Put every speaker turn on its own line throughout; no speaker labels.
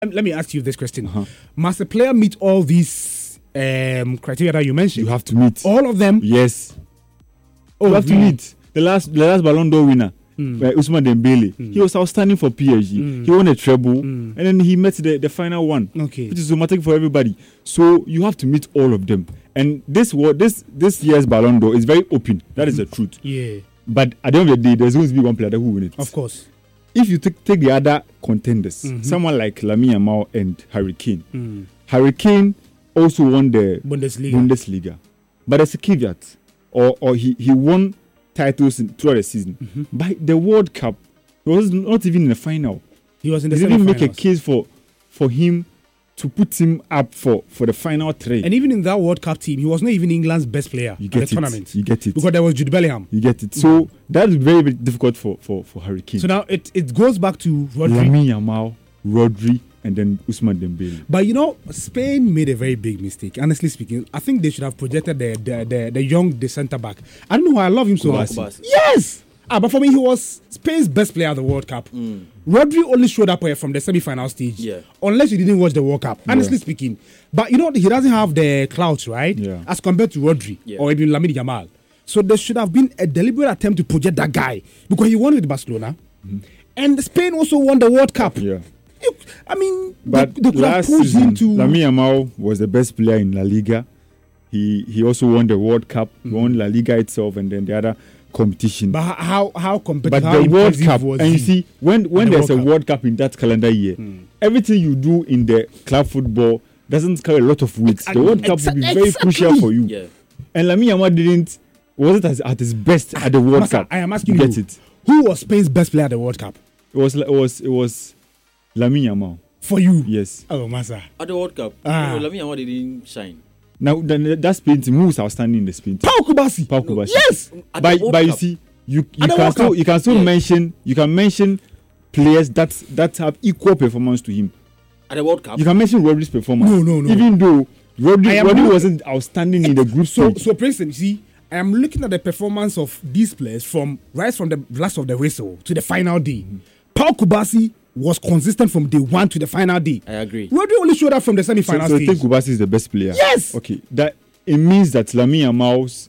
let me ask you this question. Must a player meet all these criteria that you mentioned?
You have to meet
all of them.
Yes. You have to meet. The last Ballon d'Or winner, Ousmane Dembele. He was outstanding for PSG. He won a treble, and then he met the final one, which is automatic for everybody. So you have to meet all of them. And this year's Ballon d'Or is very open. That is the truth.
Yeah.
But at the end of the day, there's going to be one player who will win it.
Of course.
If you take the other contenders, someone like Lamine Yamal and Harry Kane. Harry Kane also won the Bundesliga. But there's a caveat. Or he won titles throughout the season. By the World Cup, he was not even in the final.
He was in the
semifinals. They didn't make a case for him to put him up for the final three.
And even in that World Cup team, he was not even England's best player
in the
tournament.
You get it.
Because there was Jude Bellingham.
You get it. So that's very, very difficult for Harry Kane.
So now it goes back to Rodri.
Lamine Yamal, Rodri, and then Ousmane Dembele.
But Spain made a very big mistake. Honestly speaking, I think they should have projected the centre back. I don't know why I love him so much. Yes! But for me, he was Spain's best player at the World Cup. Rodri only showed up from the semi-final stage. Yeah. Unless you didn't watch the World Cup, honestly speaking. But he doesn't have the clout, right?
Yeah.
As compared to Rodri or even Lamine Yamal. So there should have been a deliberate attempt to project that guy because he won with Barcelona. And Spain also won the World Cup.
Yeah.
I mean,
but
they could have pushed him to...
Lamine Yamal was the best player in La Liga. He also won the World Cup, won La Liga itself, and then the other competition.
But how competitive?
But the World Cup, and you see, when there's a World Cup in that calendar year, everything you do in the club football doesn't carry a lot of weight. The World Cup will be very crucial for you. Yeah. And Lamine Yamal wasn't at his best at the World Cup.
I am asking you, who was Spain's best player at the World Cup?
It was Lamine Yamal.
For you?
Yes.
Oh, Masa.
At the World Cup, Lamine Yamal didn't shine.
Now that Spain team, who was outstanding in the Spain team?
Pau Kubasi. Yes.
But you see, you can still mention players that have equal performance to him.
At the World Cup,
you can mention Rodri's performance.
No.
Even though Rodri wasn't outstanding in the group stage.
So Preston, you see, I am looking at the performance of these players from the last of the whistle to the final day. Pau Kubasi was consistent from day one to the final day.
I agree.
Rodri only showed up from the semi-final stage.
So you think Kubasi is the best player?
Yes.
Okay. That it means that Lamine Yamal's,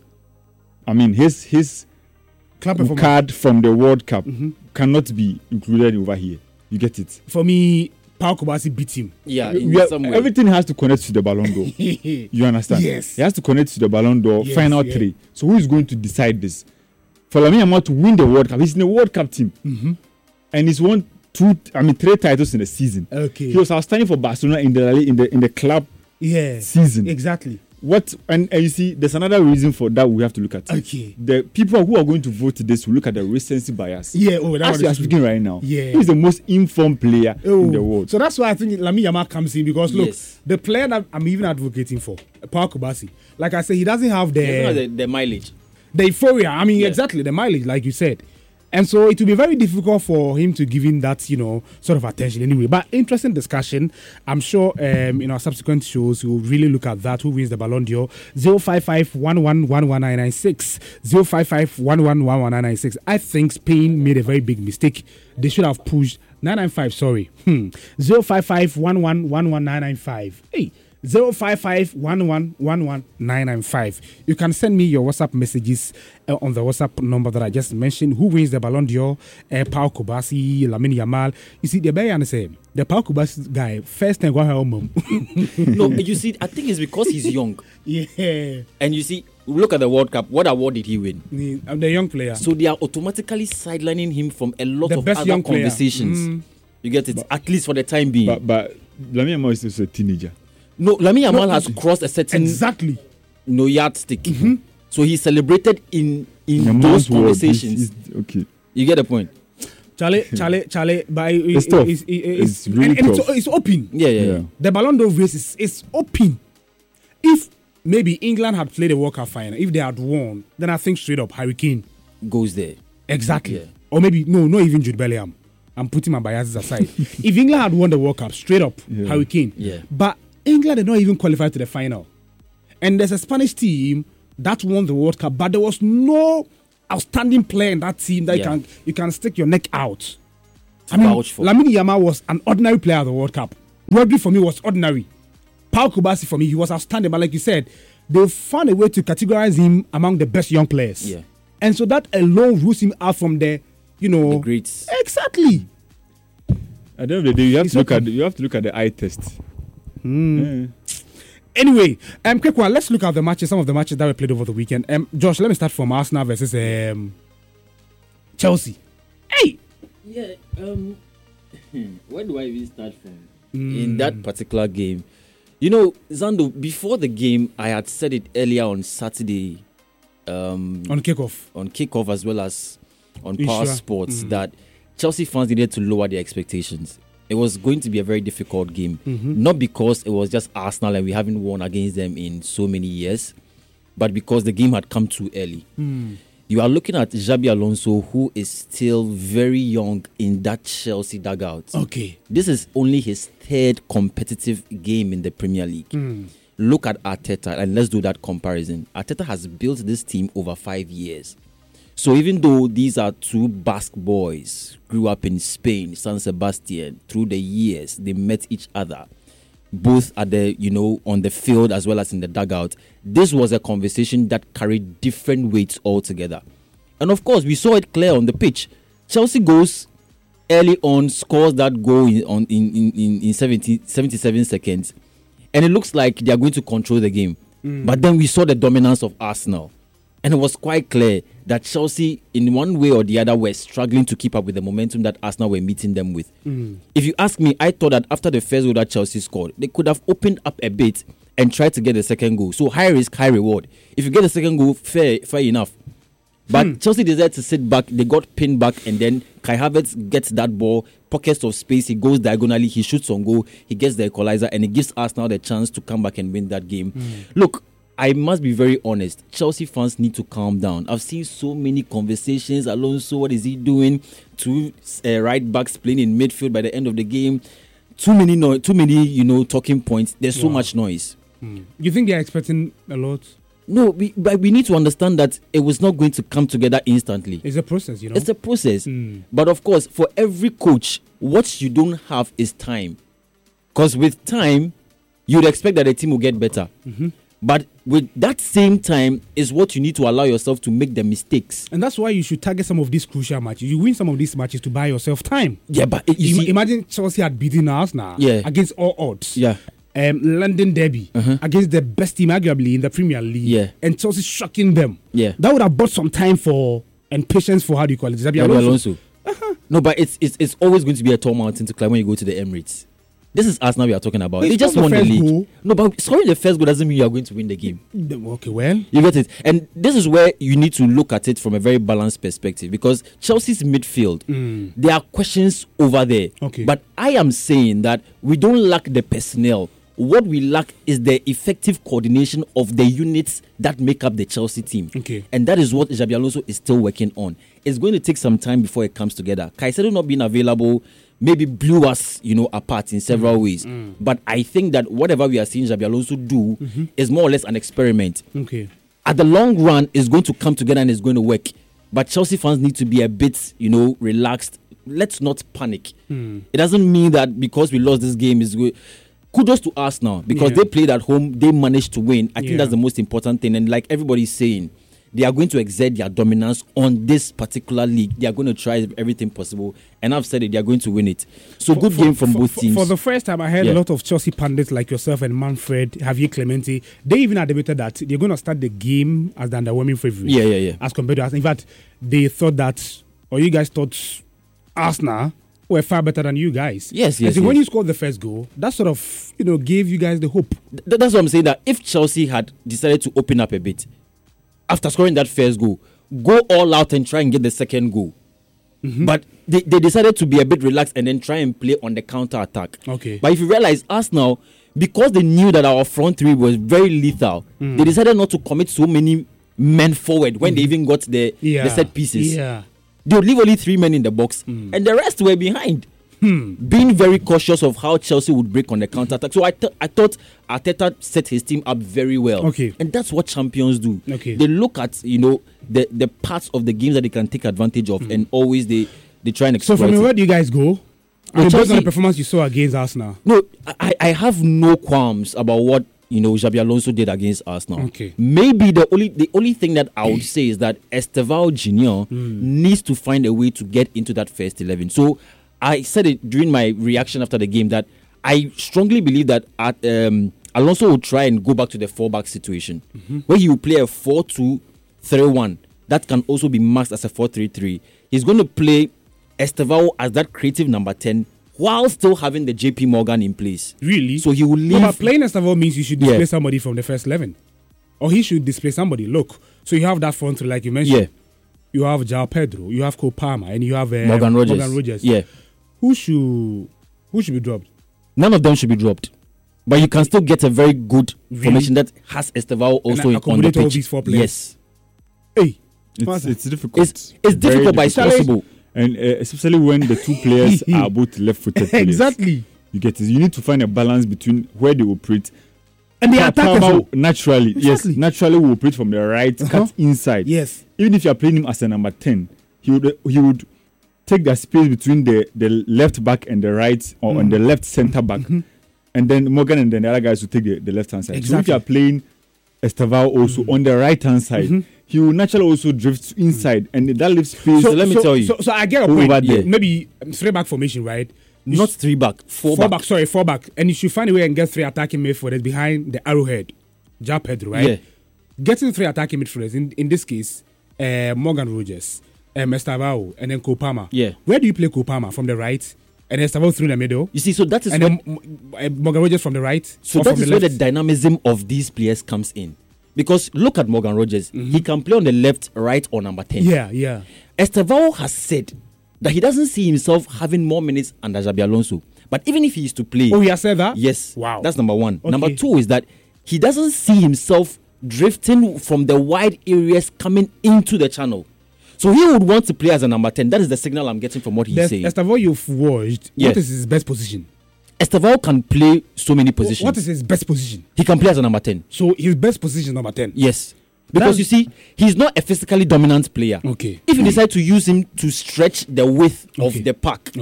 his card from the World Cup cannot be included over here. You get it?
For me, Pau Kubasi beat him.
Yeah,
everything has to connect to the Ballon d'Or. You understand?
Yes.
It has to connect to the Ballon d'Or final three. So who is going to decide this? For Lamine Yamal to win the World Cup, he's in the World Cup team. And he's won 3 titles in the season.
Okay.
He was outstanding for Barcelona in the club season.
Exactly.
And you see, there's another reason for that we have to look at.
Okay.
The people who are going to vote this will look at the recency bias.
Yeah,
as we are speaking right now.
Yeah.
He's the most informed player in the world.
So that's why I think Lamine Yamal comes in because look, the player that I'm even advocating for, Pau Kubasi, like I said, he doesn't have
the mileage.
The euphoria. Exactly, the mileage, like you said. And so it will be very difficult for him to give him that, sort of attention anyway. But interesting discussion. I'm sure in our subsequent shows, we'll really look at that. Who wins the Ballon d'Or? 055-11-11996. 055-11-11996. I think Spain made a very big mistake. They should have pushed 995, sorry. 055-11-11995. Hey. 055-11-11995. You can send me your WhatsApp messages on the WhatsApp number that I just mentioned. Who wins the Ballon d'Or? Pau Kubasi, Lamine Yamal. You see, the Pau Kubasi guy, first time go home.
No, you see, I think it's because he's young.
Yeah.
And you see, look at the World Cup. What award did he win?
I'm the young player.
So they are automatically sidelining him from a lot of other conversations. You get it? At least for the time being.
But Lamine Yamal is also a teenager.
No, Lamine Yamal has crossed a certain yardstick. So he celebrated in those conversations.
Okay.
You get the point?
Charlie, but
it's tough. It's really tough.
It's open.
Yeah.
The Ballon d'Or race is open. If maybe England had played the World Cup final, if they had won, then I think straight up Harry Kane
goes there.
Exactly. Yeah. Or maybe not even Jude Bellingham. I'm putting my biases aside. If England had won the World Cup, straight up Harry Kane.
Yeah.
But England did not even qualify to the final. And there's a Spanish team that won the World Cup, but there was no outstanding player in that team that you can stick your neck out. Lamine Yamal was an ordinary player at the World Cup. Rodri for me was ordinary. Paul Kubasi for me, he was outstanding. But like you said, they found a way to categorize him among the best young players.
Yeah.
And so that alone rules him out from the
greats.
Exactly.
At the end of the day, you have to look at the eye test.
Yeah. Anyway, quick one. Let's look at the matches. Some of the matches that we played over the weekend. Josh, let me start from Arsenal versus Chelsea. Hey.
Yeah. Where do I even start from? In that particular game, Zando. Before the game, I had said it earlier on Saturday.
On kickoff
as well as on Power Sports that Chelsea fans needed to lower their expectations. It was going to be a very difficult game, not because it was just Arsenal and we haven't won against them in so many years, but because the game had come too early. You are looking at Xabi Alonso, who is still very young in that Chelsea dugout.
Okay.
This is only his third competitive game in the Premier League. Look at Arteta and let's do that comparison. Arteta has built this team over 5 years. So even though these are two Basque boys, grew up in Spain, San Sebastian, through the years, they met each other, both at the, on the field as well as in the dugout. This was a conversation that carried different weights altogether. And of course, we saw it clear on the pitch. Chelsea goes early on, scores that goal in 77 seconds. And it looks like they are going to control the game. But then we saw the dominance of Arsenal. And it was quite clear that Chelsea, in one way or the other, were struggling to keep up with the momentum that Arsenal were meeting them with. If you ask me, I thought that after the first goal that Chelsea scored, they could have opened up a bit and tried to get the second goal. So high risk, high reward. If you get the second goal, fair enough. But Chelsea decided to sit back. They got pinned back, and then Kai Havertz gets that ball, pockets of space. He goes diagonally. He shoots on goal. He gets the equalizer, and it gives Arsenal the chance to come back and win that game. Look, I must be very honest. Chelsea fans need to calm down. I've seen so many conversations. Alonso, what is he doing? Two right backs playing in midfield by the end of the game. Too many, talking points. There's so much noise.
You think they're expecting a lot?
No, but we need to understand that it was not going to come together instantly.
It's a process,
It's a process. But of course, for every coach, what you don't have is time. Because with time, you'd expect that the team will get better. But with that same time is what you need to allow yourself to make the mistakes.
And that's why you should target some of these crucial matches. You win some of these matches to buy yourself time.
Yeah, but
imagine Chelsea had beaten Arsenal against all odds.
Yeah.
London Derby against the best team arguably in the Premier League, and Chelsea shocking them.
Yeah,
that would have bought some time and patience for, how do you call it, Xabi
Alonso. No, but it's always going to be a tall mountain to climb when you go to the Emirates. This is Arsenal we are talking about. They just won the league. Goal. No, but scoring the first goal doesn't mean you are going to win the game.
Okay, well,
you get it. And this is where you need to look at it from a very balanced perspective, because Chelsea's midfield, there are questions over there.
Okay,
but I am saying that we don't lack the personnel. What we lack is the effective coordination of the units that make up the Chelsea team.
Okay.
And that is what Xabi Alonso is still working on. It's going to take some time before it comes together. Caicedo not being available maybe blew us, apart in several ways. But I think that whatever we are seeing Xabi Alonso do is more or less an experiment.
Okay.
At the long run, it's going to come together and it's going to work. But Chelsea fans need to be a bit, relaxed. Let's not panic. It doesn't mean that because we lost this game is good. Kudos to Arsenal, because they played at home, they managed to win. I think that's the most important thing. And like everybody's saying, they are going to exert their dominance on this particular league. They are going to try everything possible. And I've said it, they are going to win it. So good game from both teams.
For the first time, I heard a lot of Chelsea pundits like yourself and Manfred, Javier Clemente. They even admitted that they're going to start the game as the underwhelming favorite.
Yeah.
As compared to Arsenal. In fact, they thought that, or you guys thought Arsenal were far better than you guys.
Yes.
When you scored the first goal, that sort of, gave you guys the hope.
That's what I'm saying, that if Chelsea had decided to open up a bit, after scoring that first goal, go all out and try and get the second goal. But they decided to be a bit relaxed and then try and play on the counter-attack.
Okay.
But if you realize, Arsenal, because they knew that our front three was very lethal, they decided not to commit so many men forward when they even got the set pieces.
Yeah.
They would leave only 3 men in the box, and the rest were behind. Being very cautious of how Chelsea would break on the counter-attack. So I thought Arteta set his team up very well.
Okay.
And that's what champions do.
Okay.
They look at, the parts of the games that they can take advantage of, and always they try and exploit.
So from where do you guys go? based on the performance you saw against Arsenal.
No, I have no qualms about what Xabi Alonso did against Arsenal.
Okay.
Maybe the only thing that I would say is that Estevao Junior needs to find a way to get into that first 11. So I said it during my reaction after the game that I strongly believe that Alonso will try and go back to the 4-back situation where he will play a 4-2-3-1 that can also be masked as a 4-3-3. He's going to play Estevao as that creative number 10 while still having the JP Morgan in place.
Really?
So he will leave.
No, but playing Estevao means you should display somebody from the first 11. Or he should display somebody. Look, so you have that front three like you mentioned.
Yeah.
You have João Pedro, you have Cole Palmer, and you have
Morgan Rogers.
Yeah. Who should be dropped?
None of them should be dropped. But you can still get a very good formation that has Estevao also on the pitch.
All these 4 players.
Yes.
Hey.
It's difficult.
It's difficult, but it's possible.
And especially when the 2 players are both left-footed players.
Exactly.
You get it. You need to find a balance between where they operate.
And they attack
naturally. Exactly. Yes, naturally will operate from the right, cut inside.
Yes.
Even if you are playing him as a number 10, he would take the space between the left back and the right, or on the left centre back. And then Morgan and then the other guys will take the left-hand side.
Exactly.
So if you are playing Estevao also on the right-hand side, he will naturally also drift inside, and that leaves space.
So let me tell you.
So I get a point. Yeah. Maybe 3-back formation, right?
Not 3-back, 4-back.
4-back. And you should find a way and get 3 attacking midfielders behind the arrowhead. João Pedro, right?
Yeah.
Getting 3 attacking midfielders, in this case, Morgan Rogers, Estevao, and then Cole Palmer.
Yeah.
Where do you play Cole Palmer? From the right? And Estevao through the middle?
You see, so that is
and then Morgan Rogers from the right?
So that is where the dynamism of these players comes in. Because look at Morgan Rogers. He can play on the left, right, or number 10.
Yeah.
Estevao has said that he doesn't see himself having more minutes under Xabi Alonso. But even if he is to play...
Oh, he has said that?
Yes.
Wow.
That's number 1.
Okay.
Number 2 is that he doesn't see himself drifting from the wide areas coming into the channel. So he would want to play as a number 10. That is the signal I'm getting from what he's saying.
Estevao you've watched, what is his best position?
Estevao can play so many positions.
What is his best position?
He can play as a number 10.
So his best position is number 10?
Yes. Because you see, he's not a physically dominant player.
Okay.
If you decide to use him to stretch the width of the pack,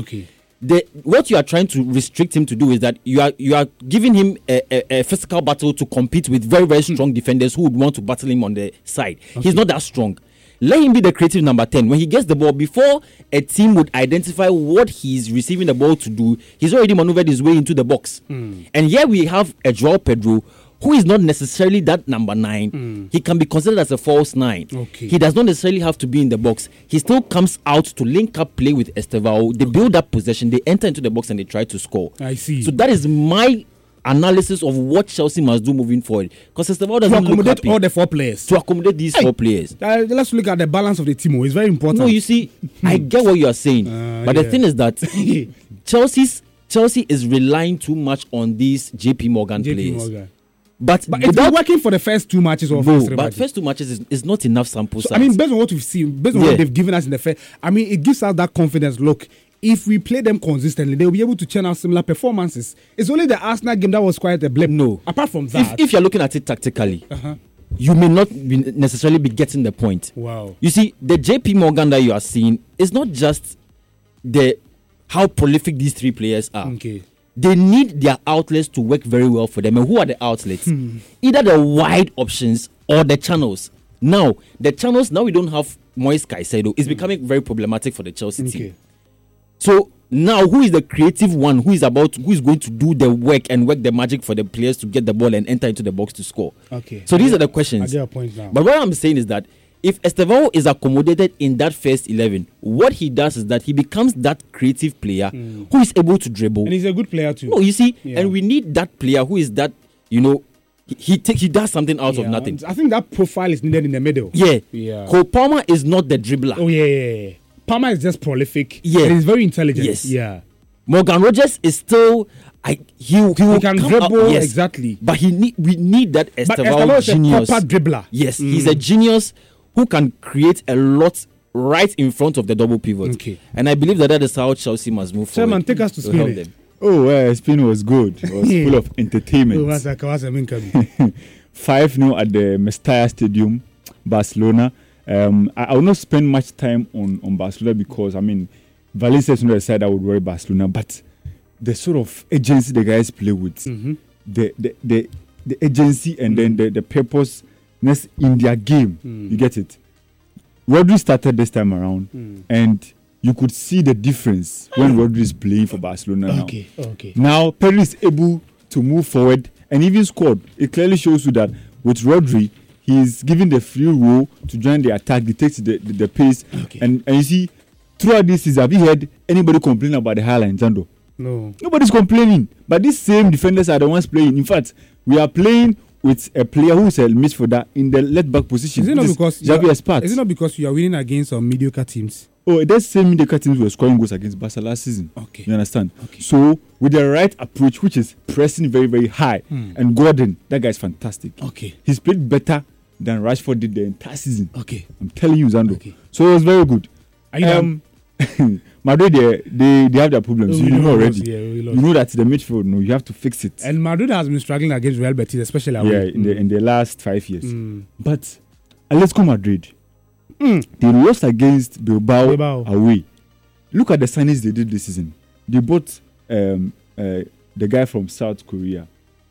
what you are trying to restrict him to do is that you are giving him a physical battle to compete with very, very strong defenders who would want to battle him on the side. He's not that strong. Let him be the creative number 10. When he gets the ball, before a team would identify what he's receiving the ball to do, he's already maneuvered his way into the box. And here we have a João Pedro, who is not necessarily that number 9. He can be considered as a false 9.
Okay.
He does not necessarily have to be in the box. He still comes out to link up play with Estevao. They build up possession, they enter into the box, and they try to score.
I see.
So that is my analysis of what Chelsea must do moving forward, because Estevao doesn't look happy.
All the 4 players.
To accommodate these 4 players.
Let's look at the balance of the team. It's very important.
No, you see, I get what you are saying, but the thing is that Chelsea is relying too much on these JP Morgan players. But
it's been working for the first 2 matches or first 3 matches.
First 2 matches is not enough sample size.
I mean, based on what we've seen, based on what they've given us in the first, I mean, it gives us that confidence. Look, if we play them consistently, they'll be able to churn out similar performances. It's only the Arsenal game that was quite a blip.
No.
Apart from that.
If you're looking at it tactically, you may not necessarily be getting the point.
Wow.
You see, the JP Morgan that you are seeing is not just how prolific these 3 players are.
Okay.
They need their outlets to work very well for them. And who are the outlets? Either the wide options or the channels. Now, the channels, now we don't have Moise Caicedo. It's becoming very problematic for the Chelsea team. So now, who is the creative one who is going to do the work and work the magic for the players to get the ball and enter into the box to score?
Okay.
So these are the questions.
I get a point now.
But what I'm saying is that if Estevao is accommodated in that first 11, what he does is that he becomes that creative player who is able to dribble.
And he's a good player too.
No, you see, and we need that player who is that, he does something out of nothing.
I think that profile is needed in the middle.
Yeah. Cole Palmer is not the dribbler.
Oh, yeah. Palmer is just prolific.
Yeah.
And he's very intelligent.
Yes.
Yeah.
Morgan Rogers is still... He can
dribble,
yes,
exactly.
But we need that Estevao
genius. A proper dribbler.
Yes, he's a genius who can create a lot right in front of the double pivot.
Okay.
And I believe that is how Chelsea must move forward.
Chairman, take us to Spain.
Spain was good. It was full of entertainment. 5-0 at the Mestalla Stadium, Barcelona. I will not spend much time on Barcelona because, I mean, Valencia is not a side that would worry Barcelona, but the sort of agency the guys play with, the agency and then the purposeness in their game, you get it. Rodri started this time around, and you could see the difference when Rodri is playing for Barcelona
Okay.
Now Pedri is able to move forward and even scored. It clearly shows you that with Rodri, he's given the free role to join the attack, dictates the pace, and you see throughout this season, have you heard anybody complain about the highline, Jando?
No.
Nobody's complaining. But these same defenders are the ones playing. In fact, we are playing with a player who is a midfielder in the left back position.
Is it not because you are winning against some mediocre teams?
Oh, that same mediocre teams were scoring goals against Barca last season.
Okay.
You understand?
Okay.
So with the right approach, which is pressing very, very high, and Gordon, that guy is fantastic.
Okay.
He's played better than Rashford did the entire season.
Okay.
I'm telling you, Zando.
Okay.
So it was very good. Madrid, they have their problems. You know already. You know that the midfield, no, you have to fix it.
And Madrid has been struggling against Real Betis, especially away.
Yeah, in the last 5 years. But Atletico Madrid, they lost against Bilbao away. Look at the signings they did this season. They bought the guy from South Korea.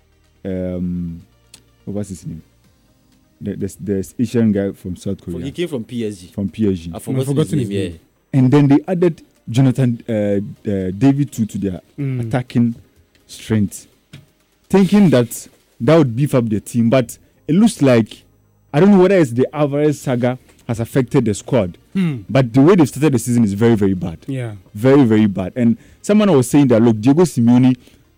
What's his name? There's Asian guy from South Korea.
He came from PSG.
From PSG.
I forgot his name. Yeah.
And then they added Jonathan David to their attacking strength, thinking that would beef up the team. But it looks like, I don't know whether it's the Alvarez saga has affected the squad. But the way they've started the season is very, very bad.
Yeah.
Very, very bad. And someone was saying that, look, Diego Simeone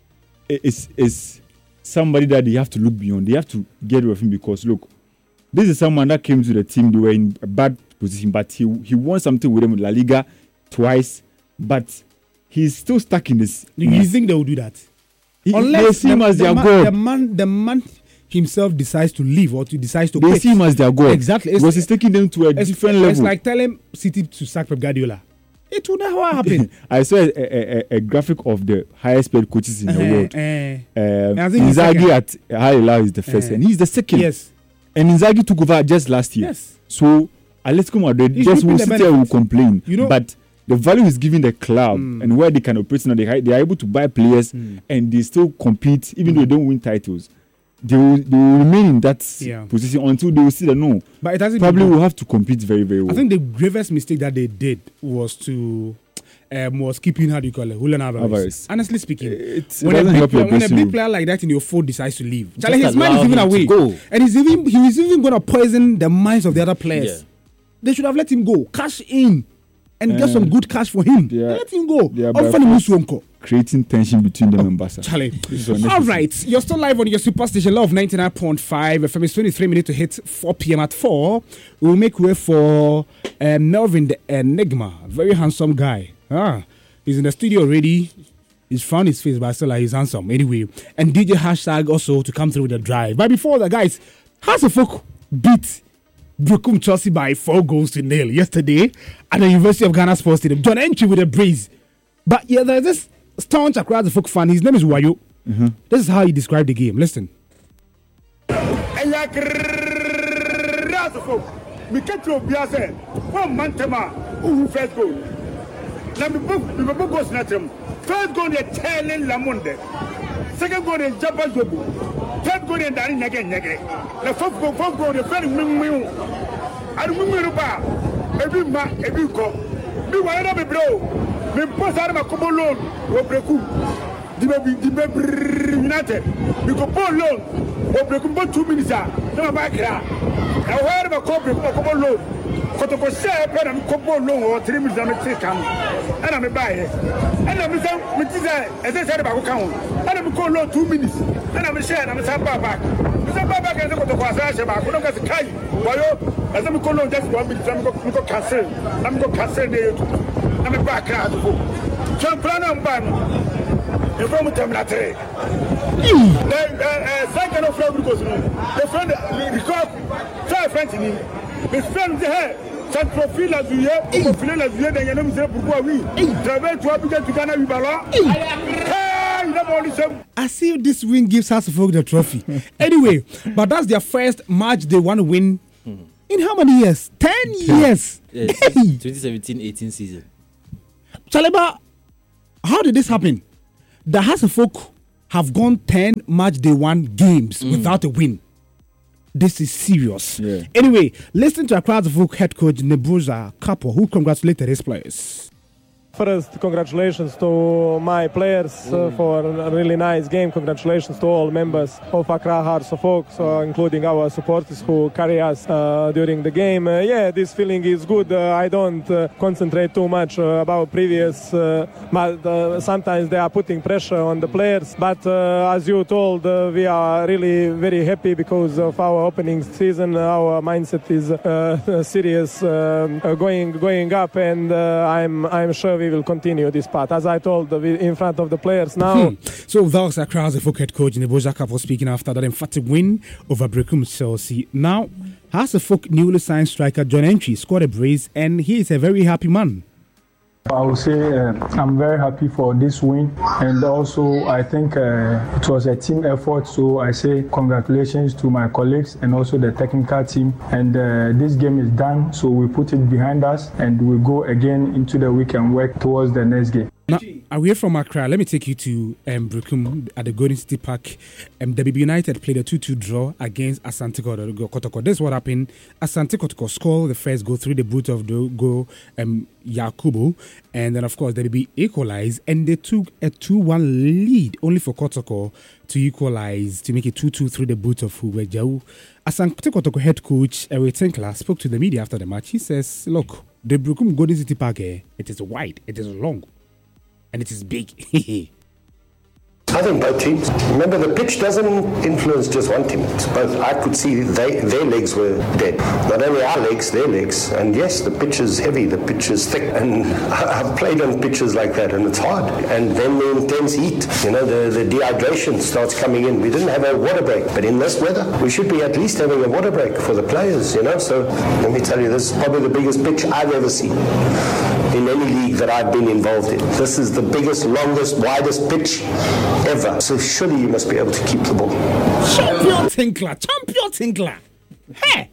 is somebody that they have to look beyond. They have to get rid of him because, look, this is someone that came to the team. They were in a bad position, but he won something with them in La Liga twice, but he's still stuck in this.
Do you think they will do that?
Unless they see him as their God.
The man himself decides to leave or decides to
they
quit.
See him as their God.
Exactly.
Because he's taking them to a different level.
It's like telling City to sack Pep Guardiola. It would never happen.
I saw a graphic of the highest paid coaches in the world.
Inzaghi
at Al Hilal is the first, and he's the second.
Yes.
And Inzaghi took over just last year.
Yes.
So Atletico Madrid just will sit there and will complain. But the value is given the club and where they can operate now, they are able to buy players and they still compete, even though they don't win titles. They will remain in that position until they will see that no. But it hasn't probably will have to compete very, very well.
I think the gravest mistake that they did was to keeping, how do you call it, Julian Alvarez. Honestly speaking, when a big player like that in your fold decides to leave, his mind is even away, and he is even going to poison the minds of the other players. Yeah. They should have let him go, cash in, and get some good cash for him. Let him go.
Creating tension between them and Barca.
All right, you're still live on your Superstation Love 99.5 FM. It's 23 minutes to hit 4 p.m. At 4, we'll make way for Melvin the Enigma, very handsome guy. He's in the studio already. He's found his face, but still he's handsome. Anyway, and DJ Hashtag also to come through with the drive. But before that, guys, House of Folk beat Brokum Chelsea by 4-0 yesterday at the University of Ghana Sports Stadium. John Entry with a brace. But yeah, there's this staunch Accra Folk fan. His name is Wayo. This is how he described the game. Listen.
First goal is telling Lamonde. Second goal is Jabba Jobu. Third goal is Dari Nege. The fourth goal is very Mimu. And Mimuba, every ma, every go. Me wire me bro. Me post out my couple loan. Obreku. The United. We go ball loan. Obreku but 2 minutes. No back here. I wear my couple loan. Kotoko share pen and couple loan or 3 minutes and take and I'm buy it. And I'm as I said about count. And I'm call loan 2 minutes. And I'm share and I'm back. Mr. Back and the Kwasa back. We don't get the Kai. Why as I'm call loan just 1 minute. I'm going to cancel. I'm going to cancel the I'm back out. So plan on ban. The from Temlate. Second of flow because the friend record. Try French in him. The friend there. Ça profile la vie, on profile la vie d'un homme c'est pourquoi oui. Travail toi peut-être tu gagnes ballon.
I see this win gives House of Folk the trophy. Anyway, but that's their first match they want to win in how many years? 10 years.
Yes. 2017-18 season.
Chaleba, how did this happen? The Hasenfolk have gone 10 match day 1 games without a win. This is serious.
Yeah.
Anyway, listen to Accra Hasenfolk head coach Nebuza Kapo, who congratulated his players.
First, congratulations to my players for a really nice game. Congratulations to all members of Accra Hasenfolk, including our supporters who carry us during the game. This feeling is good. I don't concentrate too much about previous, but sometimes they are putting pressure on the players. But as you told, we are really very happy because of our opening season. Our mindset is serious, going up, and I'm sure we will continue this path, as I told in front of the players now.
So that was Accra Hasenfolk head coach Nebuza Kapo speaking after that emphatic win over Brecum Chelsea. Now, Hasenfolk newly signed striker John Entry scored a brace, and he is a very happy man.
I would say I'm very happy for this win, and also I think it was a team effort, so I say congratulations to my colleagues and also the technical team. And this game is done, so we put it behind us and we go again into the week and work towards the next game.
Now, away from Accra, let me take you to Brecum at the Golden City Park. The BB United played a 2-2 draw against Asante Kotoko. This is what happened. Asante Kotoko scored the first goal through the boot of the goal, Yakubu. And then, of course, the BB equalized, and they took a 2-1 lead, only for Kotoko to equalize, to make it 2-2 through the boot of Huwejau. Asante Kotoko head coach, Eric Tinkler, spoke to the media after the match. He says, look, the Brecum Golden City Park, it is wide, it is long, and it is big.
I think both teams. Remember, the pitch doesn't influence just one team. It's both. I could see their legs were dead. Not only our legs, their legs. And yes, the pitch is heavy, the pitch is thick. And I've played on pitches like that, and it's hard. And then the intense heat, the dehydration starts coming in. We didn't have a water break, but in this weather, we should be at least having a water break for the players, So let me tell you, this is probably the biggest pitch I've ever seen in any league that I've been involved in. This is the biggest, longest, widest pitch ever. So surely you must be able to keep the ball.
Champion Tinkler. Hey!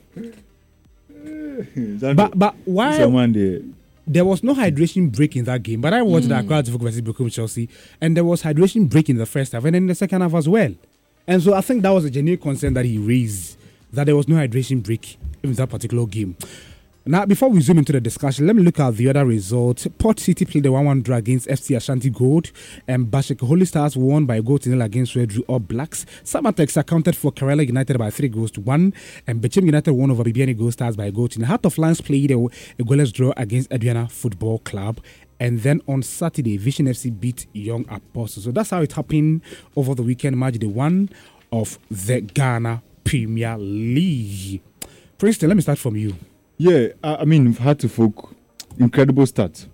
But why? There was no hydration break in that game. But I watched that Accra Hasenfolk versus Brecum Chelsea, and there was hydration break in the first half and then in the second half as well. And so I think that was a genuine concern that he raised, that there was no hydration break in that particular game. Now, before we zoom into the discussion, let me look at the other results. Port City played the 1-1 draw against FC Ashanti Gold, and Bashik Holy Stars won by a goal to nil against Red Drew All Blacks. Samatex accounted for Kerala United by 3-1, and Bechem United won over Bibiani Gold Stars by a goal to nil. Heart of Lions played a goalless draw against Aduana Football Club. And then on Saturday, Vision FC beat Young Apostles. So that's how it happened over the weekend, match day 1 of the Ghana Premier League. Princeton, let me start from you.
Yeah, I mean, Hasenfolk, incredible stats.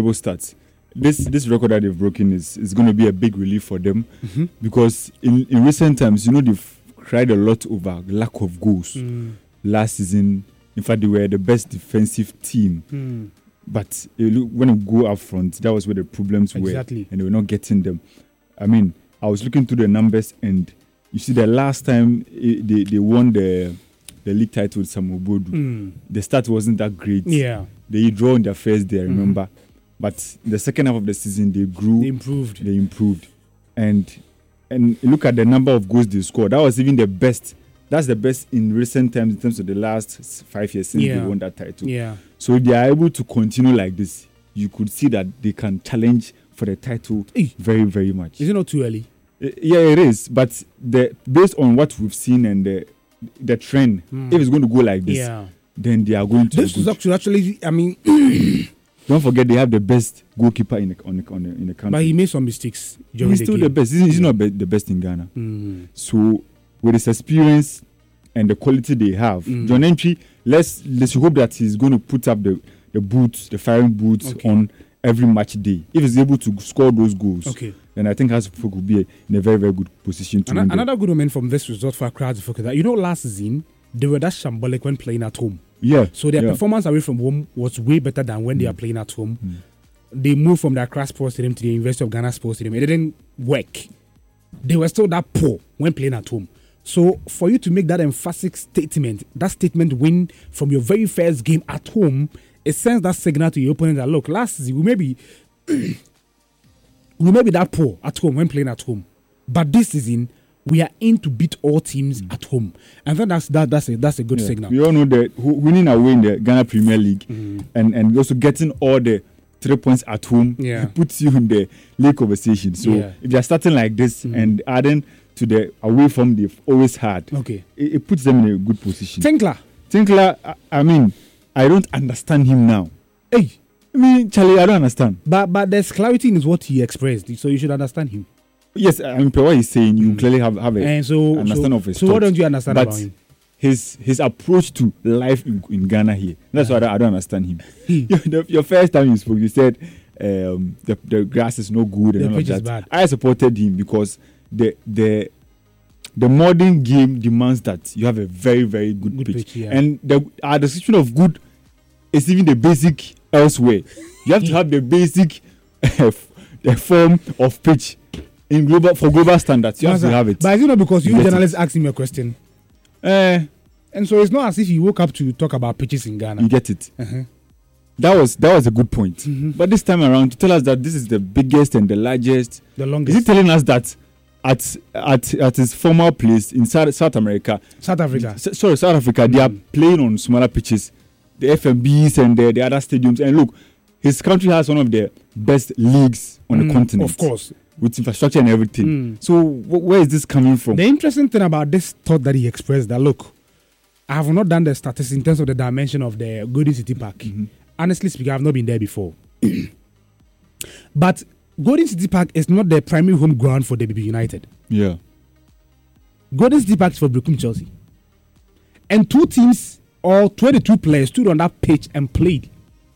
This record that they've broken is going to be a big relief for them, because in recent times, they've cried a lot over lack of goals. Last season, in fact, they were the best defensive team. But when you go up front, that was where the problems were, and they were not getting them. I mean, I was looking through the numbers, and you see the last time they won the league title with Samobodu, the start wasn't that great. Yeah, they drew in their first day, I remember. But the second half of the season, they grew. They improved. And look at the number of goals they scored. That was even the best. That's the best in recent times in terms of the last 5 years since they won that title. Yeah. So if they are able to continue like this, you could see that they can challenge for the title very, very much.
Is it not too early?
Yeah, it is. But based on what we've seen and the trend, if it's going to go like this, then they are going to.
This is actually, I mean,
don't forget they have the best goalkeeper in the country.
But he made some mistakes during
He's still the best. He's not the best in Ghana. So with his experience and the quality they have, John Entry, let's hope that he's going to put up the boots, the firing boots on every match day. If he's able to score those goals, then I think Hasenfolk will be in a very, very good position to win.
Another good moment from this result for Accra Hasenfolk is that, last season, they were that shambolic when playing at home.
Yeah.
So their performance away from home was way better than when they are playing at home. They moved from the Accra Sports Stadium to the University of Ghana Sports Stadium. It didn't work. They were still that poor when playing at home. So for you to make that emphatic statement, win from your very first game at home, it sends that signal to your opponent that, look, last season we maybe we may be that poor at home when playing at home, but this season we are in to beat all teams at home, and then that's a good signal.
We all know that winning away in the Ghana Premier League and also getting all the 3 points at home puts you in the league conversation. So if you're starting like this and adding to the away form they've always had, it puts them in a good position. Tinkler, I mean, I don't understand him now.
Hey,
I mean, Charlie, I don't understand.
But there's clarity in what he expressed, so you should understand him.
Yes, I mean, what he's saying, you clearly have a understanding of his
thoughts. So what don't you understand about him?
His approach to life in Ghana here. That's why I don't understand him. Your first time you spoke, you said the grass is no good and all of that. Bad. I supported him because the modern game demands that you have a very, very good pitch. And our description of good is even the basic elsewhere. You have to have the basic the form of pitch in global standards. You have to have it.
But is it not because you journalists asked him a question? And so it's not as if he woke up to talk about pitches in Ghana.
You get it. That was a good point. But this time around, to tell us that this is the biggest and the largest,
the longest.
Is he telling us that at his former place in South Africa, they are playing on smaller pitches, the FMBs and the other stadiums. And look, his country has one of the best leagues on the continent.
Of course.
With infrastructure and everything. So where is this coming from?
The interesting thing about this thought that he expressed, that look, I have not done the statistics in terms of the dimension of the Golden City Park. Honestly speaking, I have not been there before. But Golden City Park is not the primary home ground for DBB United.
Yeah.
Golden City Park is for Berekum Chelsea. And 2 teams or 22 players stood on that pitch and played.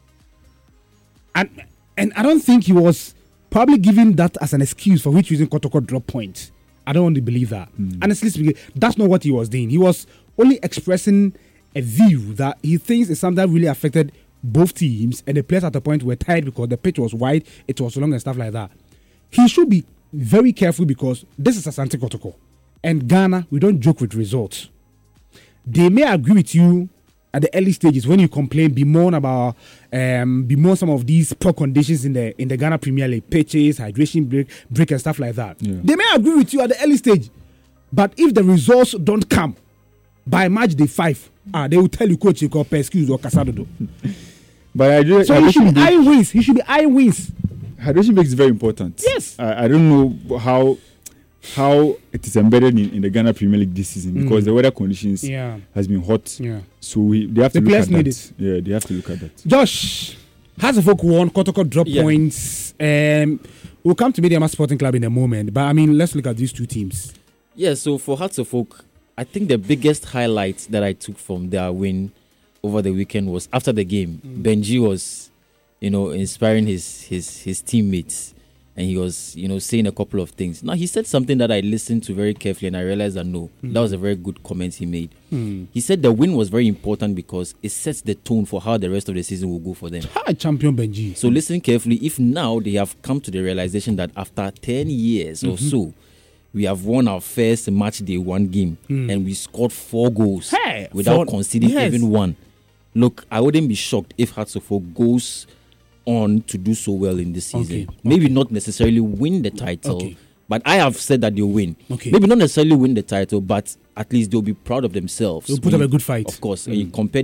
And I don't think he was probably giving that as an excuse for which reason Kotoko dropped points. I don't want to believe that. Honestly speaking, that's not what he was doing. He was only expressing a view that he thinks is something that really affected both teams, and the players at the point were tired because the pitch was wide, it was long and stuff like that. He should be very careful because this is Asante Kotoko. And Ghana, we don't joke with results. They may agree with you at the early stages when you complain, bemoan some of these poor conditions in the Ghana Premier League, pitches, hydration break and stuff like that. They may agree with you at the early stage, but if the results don't come by match day 5, they will tell you coach excuse or Casadodo.
But
he should be eyeing wins. He should be eyeing wins.
Hydration break is very important.
Yes.
I don't know how it is embedded in the Ghana Premier League this season because the weather conditions has been hot.
Yeah.
So they have to look at that. Yeah, they have to look at that.
Josh, Hearts-of-Oak won, Kotoko dropped points. We'll come to Media Sporting Club in a moment, but I mean, let's look at these 2 teams.
Yeah, so for Hearts-of-Oak, I think the biggest highlight that I took from their win over the weekend was after the game. Benji was, inspiring his teammates. And he was, saying a couple of things. Now, he said something that I listened to very carefully, and I realized that that was a very good comment he made. He said the win was very important because it sets the tone for how the rest of the season will go for them.
Hi, champion Benji.
So listen carefully. If now they have come to the realization that after 10 years or so, we have won our first match day 1 game, and we scored 4 goals without conceding even one. Look, I wouldn't be shocked if Hearts-of-Oak goes on to do so well in this season. Maybe not necessarily win the title, but I have said that they'll win. Maybe not necessarily win the title, but at least they'll be proud of themselves.
They'll put up a good fight.
Of course. And you compare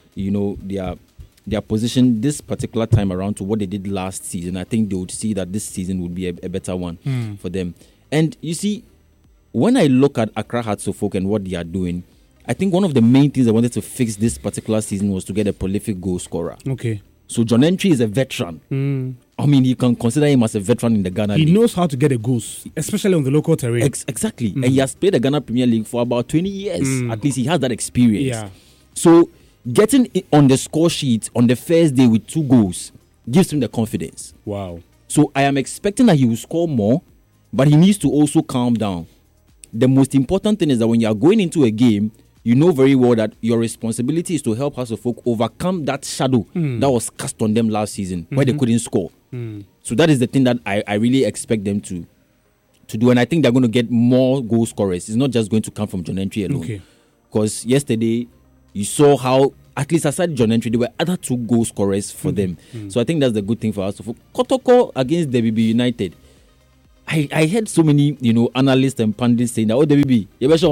their position this particular time around to what they did last season, I think they would see that this season would be a better one for them. And you see, when I look at Accra Hearts-of-Oak and what they are doing, I think one of the main things I wanted to fix this particular season was to get a prolific goal scorer. So John Entry is a veteran. I mean, you can consider him as a veteran in the Ghana League.
He knows how to get the goals, especially on the local terrain.
Exactly. And he has played the Ghana Premier League for about 20 years. At least he has that experience. So getting on the score sheet on the first day with 2 goals gives him the confidence.
Wow.
So I am expecting that he will score more, but he needs to also calm down. The most important thing is that when you are going into a game, you know very well that your responsibility is to help Hearts-of-Oak overcome that shadow that was cast on them last season where they couldn't score. So that is the thing that I really expect them to do. And I think they're going to get more goal scorers. It's not just going to come from John Entry alone. Because yesterday, you saw how at least aside John Entry, there were other 2 goal scorers for them. So I think that's the good thing for us. So for Kotoko against WB United, I heard so many, analysts and pundits saying that, WB,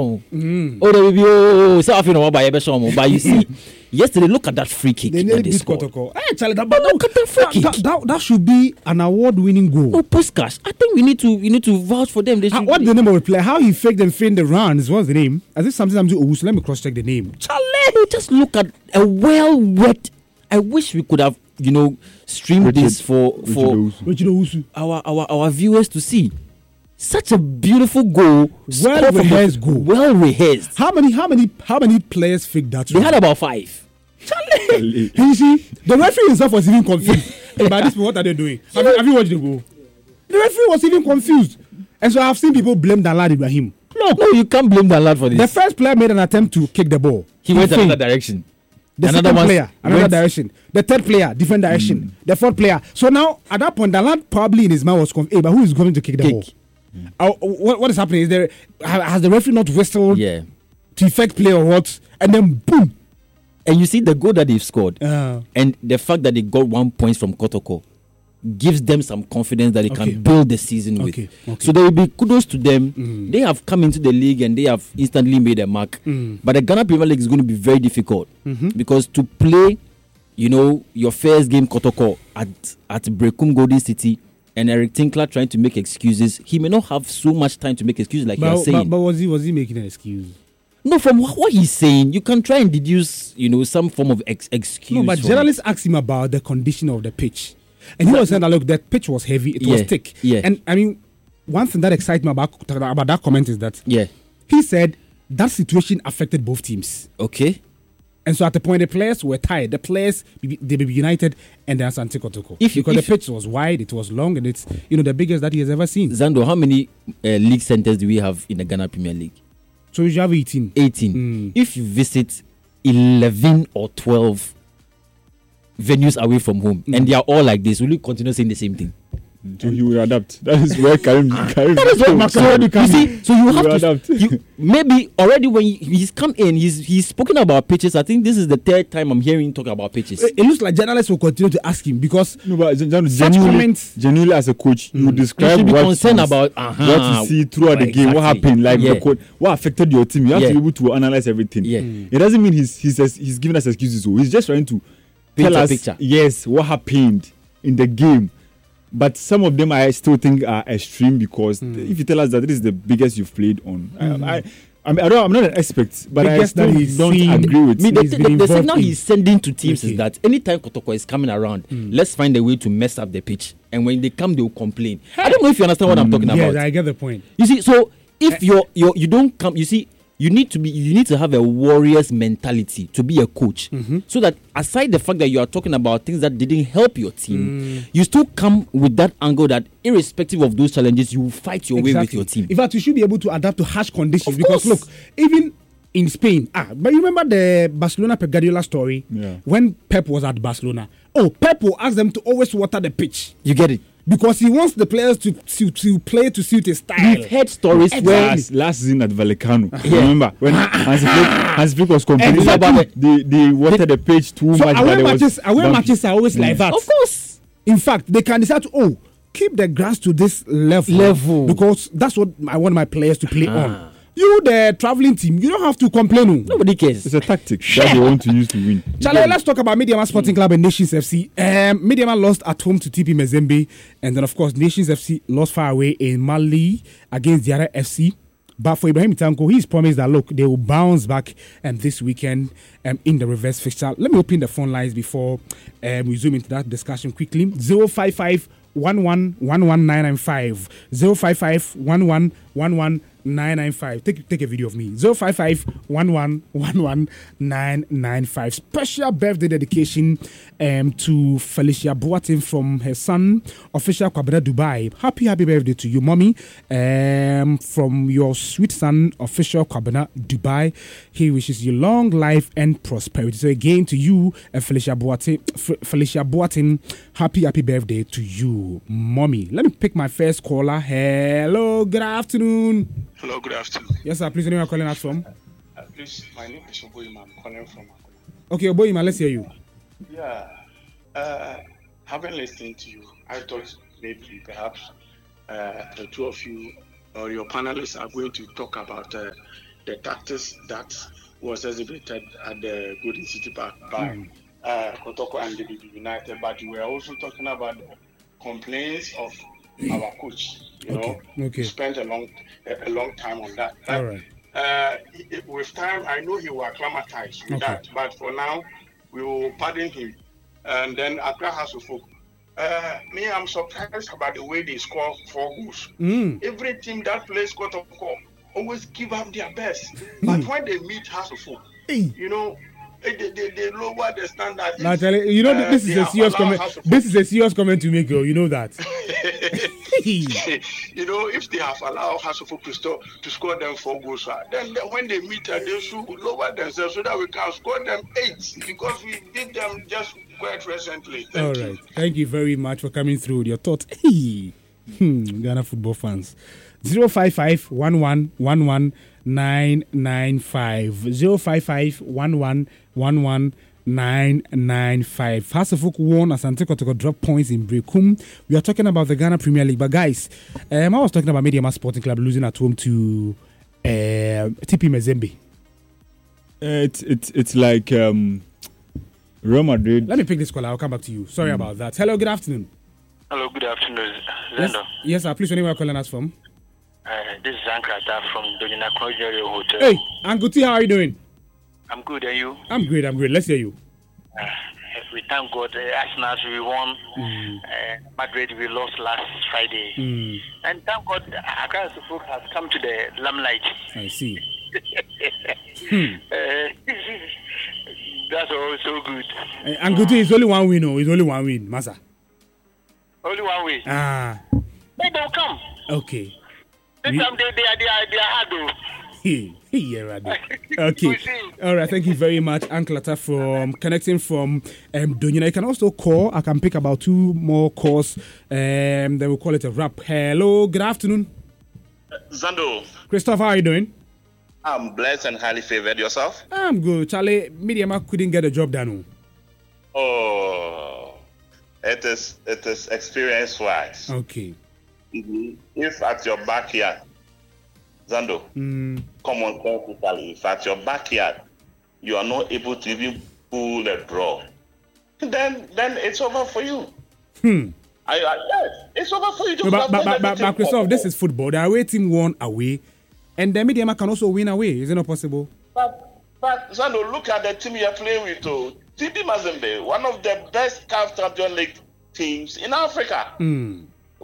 but you see, yesterday, look at that free kick.
They nearly beat Kotoko. Hey, Charlie, look at that free kick. That should be an award-winning goal.
Oh, Puskas, I think we need to vouch for them.
What's the name of the player? How he faked and feigned the runs? What's the name? I think something I'm doing. Let me cross-check the name.
Charlie, just look at a well-wet. I wish we could have, streamed this for our viewers to see. Such a beautiful goal,
well rehearsed. How many players faked that?
They had about 5.
Charlie, you see, the referee himself was even confused. By this, what are they doing? Have you watched the goal? The referee was even confused, and so I have seen people blame Danlad Ibrahim.
No, you can't blame Danlad for this.
The first player made an attempt to kick the ball.
He went another direction.
The second player, another direction. The third player, different direction. The fourth player. So now, at that point, Danlad probably in his mind was confused. Hey, but who is going to kick the ball? What is happening? Has the referee not whistled to effect play or what? And then boom.
And you see the goal that they've scored, and the fact that they got 1 point from Kotoko gives them some confidence that they can build the season with. So there will be kudos to them. They have come into the league and they have instantly made a mark. But the Ghana Premier League is going to be very difficult because to play, your first game Kotoko at Brekum Golden City and Eric Tinkler trying to make excuses, he may not have so much time to make excuses like you're saying.
But was he making an excuse?
No, from what he's saying, you can try and deduce, some form of excuse.
No, but journalists asked him about the condition of the pitch. And he was saying that, look, that pitch was heavy, it was thick. And I mean, one thing that excites me about that comment is that he said that situation affected both teams.
Okay.
And so at the point, the players were tired. The players, they be United and then Asante Kotoko. Because the pitch was wide, it was long, and it's the biggest that he has ever seen.
Zando, how many league centers do we have in the Ghana Premier League?
So you have 18.
18. If you visit 11 or 12 venues away from home, and they are all like this, will you continue saying the same thing?
He will adapt. That is where Karim
that is what Max already can see. So you have to adapt. Maybe already when he's come in, he's spoken about pitches. I think this is the 3rd time I'm hearing him talk about pitches.
It looks like journalists will continue to ask him because
genuinely as a coach, you describe
you what concerned about
what you see throughout the game, what happened, like what affected your team. You have to be able to analyze everything. It doesn't mean he's giving us excuses. So he's just trying to tell us what happened in the game. But some of them I still think are extreme because if you tell us that it is the biggest you've played on, I'm not an expert, but I still don't agree with
the signal he's sending to teams is that anytime Kotoko is coming around, let's find a way to mess up the pitch. And when they come, they will complain. I don't know if you understand what I'm talking about.
Yeah, I get the point.
You see, so if you don't come, you see, you need to have a warrior's mentality to be a coach, so that aside the fact that you are talking about things that didn't help your team, you still come with that angle that irrespective of those challenges, you will fight your way with your team.
In fact, you should be able to adapt to harsh conditions because look, even in Spain, but you remember the Barcelona Pep Guardiola story when Pep was at Barcelona. Pep will ask them to always water the pitch.
You get it?
Because he wants the players to play to suit his style.
We've heard stories where
last season at Vallecano, remember when Hans Flick was complaining about they watered the pitch too much.
Away matches are always like that.
Of course.
In fact, they can decide to keep the grass to this level because that's what I want my players to play on. You, the traveling team, you don't have to complain.
Nobody cares.
It's a tactic that they want to use to win.
Charlie, let's talk about Mediama Sporting Club and Nations FC. Mediama lost at home to TP Mazembe, and then of course Nations FC lost far away in Mali against Diarra FC. But for Ibrahim Tanko, he's promised that look, they will bounce back this weekend in the reverse fixture. Let me open the phone lines before we zoom into that discussion quickly. 055 11 995 055 11 995. Take a video of me. 055 11 995. Special birthday dedication to Felicia Boateng from her son, Official Kwabena Dubai. Happy birthday to you, mommy. From your sweet son, Official Kwabena Dubai. He wishes you long life and prosperity. So again to you, Felicia Boateng, happy birthday to you, mommy. Let me pick my first caller. Hello, good afternoon.
Hello, good afternoon.
Yes, sir. Please, where are you calling us from?
Please, my name is Oboyima. I'm calling from Akuma.
Okay, Oboyima, let's hear you.
Yeah. Having listened to you, I thought maybe perhaps the two of you or your panelists are going to talk about the tactics that was exhibited at the Golden City Park by Kotoko and the BB United, but we are also talking about the complaints of our coach. You know, spent a long time on that.
All right.
With time, I know he will acclimatize with that, but for now, we will pardon him. And then Accra House of Folk. I'm surprised about the way they score 4 goals. Every team that plays Kotoko always give up their best, but when they meet House of Folk, you know, they lower the standard.
Natalie, you know, this is a serious comment. This is a serious comment to make, girl. You know that.
You know, if they have allowed Hasselhoff to score them 4 goals, then when they meet, they should lower themselves so that we can score them 8, because we did them just quite recently. Thank you.
Thank you very much for coming through with your thoughts. Ghana football fans. 055-11-11-995. 055-11-11-995. Hasselhoff won Asante Kotoko drop points in Brekum. We are talking about the Ghana Premier League. But guys, I was talking about Mediama Sporting Club losing at home to TP Mazembe.
It's like Real Madrid.
Let me pick this call. I'll come back to you. Sorry about that. Hello, good afternoon.
Hello, good afternoon, Zendo.
Yes, sir. Please, where are you calling us from?
This is Ankrata from Dojina Krojerio Hotel.
Hey, Anguti, how are you doing?
I'm good, and you?
I'm great. Let's hear you.
We thank God. Arsenal, we won. Madrid, we lost last Friday. And thank God, Accra Support has come to the limelight.
I see.
That's also good.
Anguti, it's only one win, it's only one win, Masa.
Only one win. They don't come.
Okay.
This time they are hard though.
Okay. All right. Thank you very much, Anklata, from connecting from Donyina. You can also call. I can pick about 2 more calls. Then we'll call it a wrap. Hello. Good afternoon.
Zando.
Christoph, how are you doing?
I'm blessed and highly favored. Yourself?
I'm good. Charlie, Mediama couldn't get the job done.
Oh, it is experience-wise.
Okay.
If at your backyard, Zando, common sense, if at your backyard you are not able to even pull a draw, then it's over for you. Yes, it's over for you.
But Christoph, this is football. The away team won away, and the Mediama can also win away. Is it not possible?
But Zando, look at the team you are playing with. TP Mazembe, one of the best CAF Champions League teams in Africa. So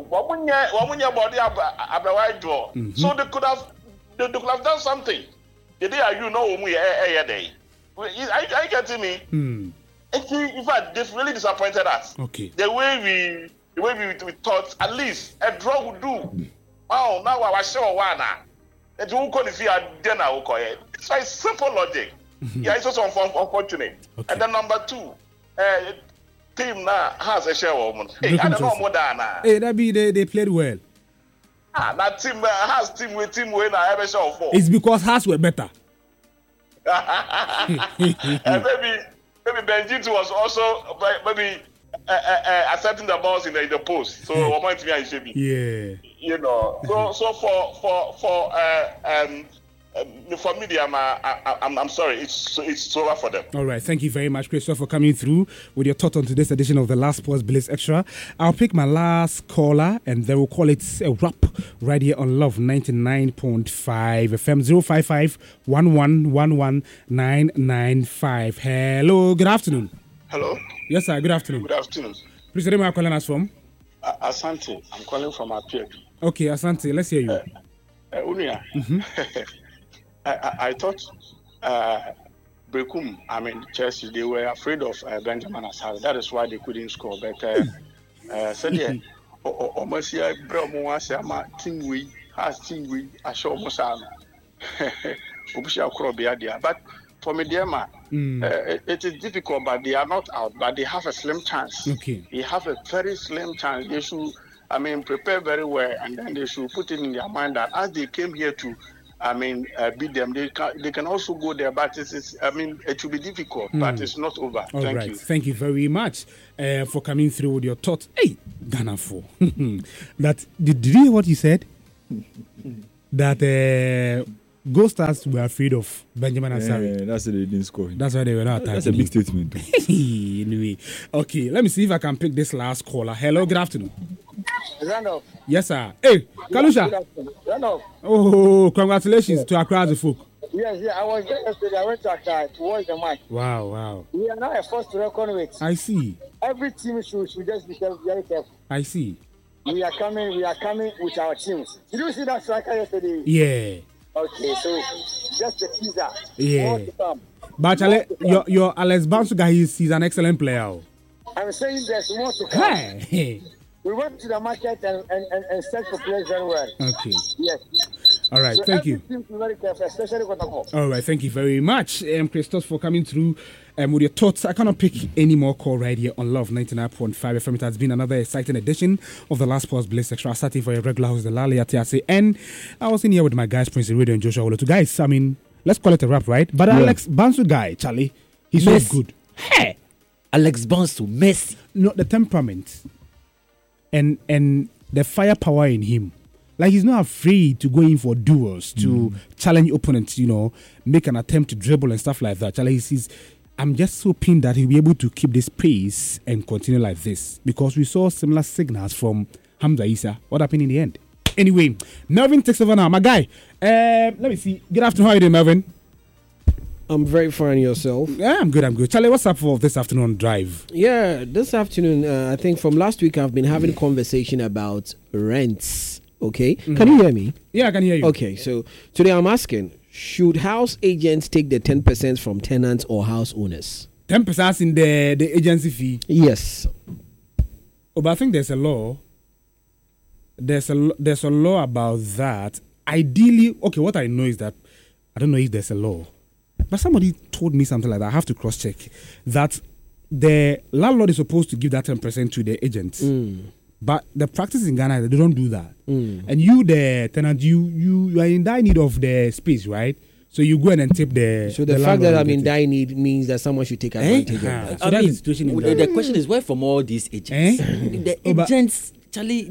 they could have done something. The day you know we day. Are you getting me? In fact, they've really disappointed us.
Okay.
The way we thought at least a draw would do. Wow, now I was sure one. It's like simple logic. It's also unfortunate. Okay. And then number 2, team now has a share woman. I don't know more than
they played well.
That team has team win. I have a share of 4.
It's because Hearts were better.
And maybe Benjit was also accepting the balls in the post. So
yeah.
You know. So for me, I'm sorry, it's over for them.
All right, thank you very much, Christoph, for coming through with your thought on today's edition of the Last Sports Blitz Extra. I'll pick my last caller, and then we'll call it a wrap right here on Love 99.5 FM 055-1111-995. Hello, good afternoon.
Hello.
Yes, sir. Good afternoon.
Good afternoon.
Please tell me where you're calling us from.
Asante. I'm calling from Apia.
Okay, Asante. Let's hear you.
Unia. I thought Brekum, Chelsea, they were afraid of Benjamin Asare. That is why they couldn't score. But said almost here, team we has team we I show almost but for me, it is difficult, but they are not out. But they have a slim chance.
Okay.
They have a very slim chance. They should, prepare very well, and then they should put it in their mind that as they came here to beat them. They can also go there, but it will be difficult, but it's not over. Thank you.
Thank you very much for coming through with your thoughts. Hey, Ghana 4. That did you hear what you said? That Gold Stars were afraid of Benjamin Asare.
That's why they didn't score.
That's why they were not attacking.
That's a big statement.
Anyway, okay, let me see if I can pick this last caller. Hello, good afternoon.
Randolph.
Yes, sir. Hey, Kalusha.
Randolph.
Oh, congratulations to Accra folk.
Yes, I was there yesterday. I went to Accra to watch the match.
Wow.
We are now a force to reckon with.
I see.
Every team should just be very careful.
I see.
We are coming with our teams. Did you see that striker yesterday?
Yeah.
Okay, so just a teaser.
Yeah. But your Alex Bansuga, he's an excellent player.
I'm saying there's more to come.
Hey.
We went to the market and search for players very well.
Okay.
Yes.
All right,
so
thank you.
Very careful, especially Kotoko.
All right, thank you very much, Christos, for coming through with your thoughts. I cannot pick any more call right here on Love 99.5 FM. It has been another exciting edition of the Last Sports Bliss Extra. Starting for your regular host, the Lali Atiase. And I was in here with my guys, Prince Radio and Joshua Olotu. Guys, I mean, let's call it a wrap, right? But Alex Bansu guy, Charlie, he's so good. Hey!
Alex Bansu, Messi.
No, the temperament and the firepower in him. Like, he's not afraid to go in for duels, to challenge opponents, make an attempt to dribble and stuff like that. Charlie, I'm just hoping that he'll be able to keep this pace and continue like this, because we saw similar signals from Hamza Issa. What happened in the end? Anyway, Melvin takes over now. My guy, let me see. Good afternoon. How are you doing, Melvin?
I'm very fine. Yourself?
Yeah, I'm good. Charlie, what's up for this afternoon drive?
Yeah, this afternoon, I think from last week I've been having conversation about rents. Okay, Can you hear me?
Yeah, I can hear you.
Okay, so today I'm asking, should house agents take the 10% from tenants or house owners?
10% in the agency fee?
Yes.
Oh, but I think there's a law. There's a law about that. Ideally, okay, what I know is that, I don't know if there's a law, but somebody told me something like that. I have to cross-check that the landlord is supposed to give that 10% to the agents. But the practice in Ghana is they don't do that. And you, the tenant, you are in dire need of the space, right? So you go in and tip the.
So the fact that I'm in dire need means that someone should take advantage of that.
So that's the situation. The question is, where from all these agents? The agents, Charlie.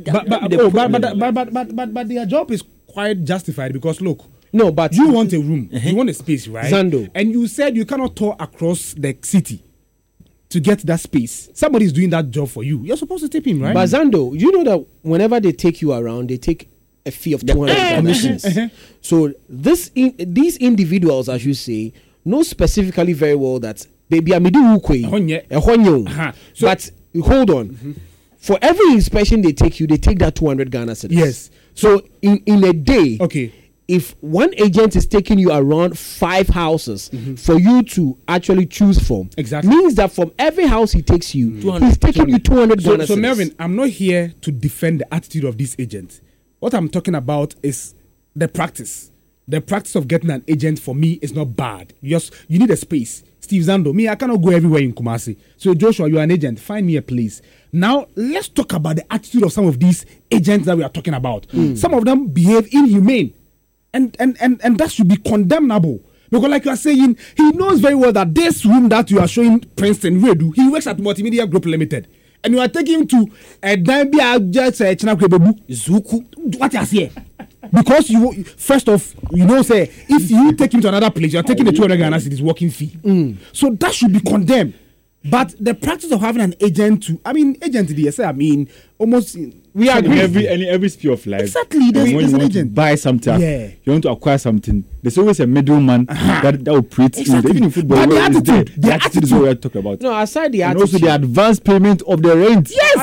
But their job is quite justified, because look.
No, but
you want a room, you want a space, right?
Zando.
And you said you cannot tour across the city to get that space. Somebody is doing that job for you. You're supposed to tip him, right?
But Zando, you know that whenever they take you around, they take a fee of 200 commissions. So these individuals, as you say, know specifically very well that baby Amidu Ukwe. But hold on. For every inspection they take that 200 Ghana cedis.
Yes.
So in a day,
okay,
if one agent is taking you around 5 houses for you to actually choose from, means that from every house he takes you, he's taking you 200 Ghana cedis.
So Melvin, I'm not here to defend the attitude of these agents. What I'm talking about is the practice. The practice of getting an agent, for me, is not bad. You need a space. Steve Zando, me, I cannot go everywhere in Kumasi. So Joshua, you're an agent. Find me a place. Now, let's talk about the attitude of some of these agents that we are talking about. Some of them behave inhumane. And that should be condemnable. Because like you are saying, he knows very well that this room that you are showing Princeton Redu, he works at Multimedia Group Limited. And you are taking him to a Dambia just Zuku. What you say? Because you first off, say if you take him to another place, you are taking the 200 Ghana cedis working fee. So that should be condemned. But the practice of having an agent almost
we are in every sphere of life.
Exactly,
there's an agent. To buy something, you want to acquire something. There's always a middleman that will create. Even in football,
but the attitude
is what we are talking about.
No, aside the
and
attitude,
also the advance payment of the rent.
Yes,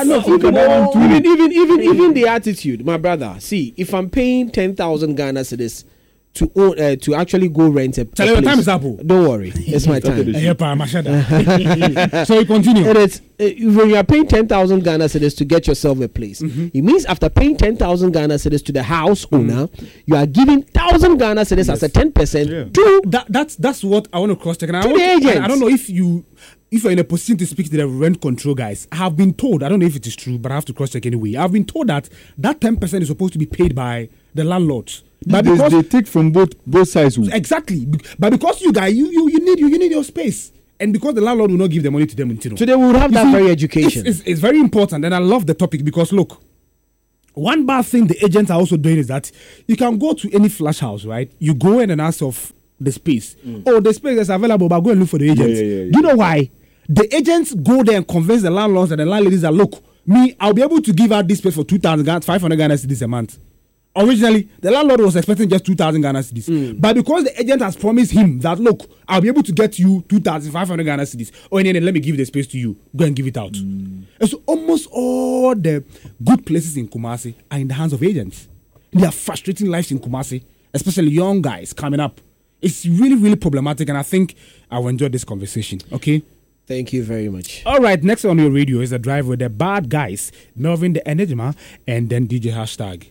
even the attitude, my brother. See, if I'm paying 10,000 Ghana cedis to actually go rent a place.
Your time is up.
Don't worry, it's my time.
So you continue.
When you are paying 10,000 Ghana cedis to get yourself a place, it means after paying 10,000 Ghana cedis to the house owner, you are giving 1,000 Ghana cedis as a 10% to
that's what I want to cross check. And
I
don't know if you're in a position to speak to the rent control guys. I have been told, I don't know if it is true, but I have to cross check anyway. I've been told that 10% is supposed to be paid by the landlords. But because
they take from both sides.
Exactly. But because you guys, you need your space. And because the landlord will not give the money to them,
so they will have that very education.
It's very important, and I love the topic because look, one bad thing the agents are also doing is that you can go to any flash house, right? You go in and ask of the space. Oh, the space is available, but go and look for the agents. Do you know why? The agents go there and convince the landlords and the landladies that look, I'll be able to give out this space for 2,500 Ghana cedis a month. Originally, the landlord was expecting just 2,000 Ghana cedis. But because the agent has promised him that, look, I'll be able to get you 2,500 Ghana cedis. Oh, and then let me give the space to you. Go and give it out. And so almost all the good places in Kumasi are in the hands of agents. They are frustrating lives in Kumasi, especially young guys coming up. It's really, really problematic, and I think I'll enjoy this conversation. Okay?
Thank you very much.
All right, next on your radio is the drive with the bad guys, Melvin the Enigma, and then DJ Hashtag.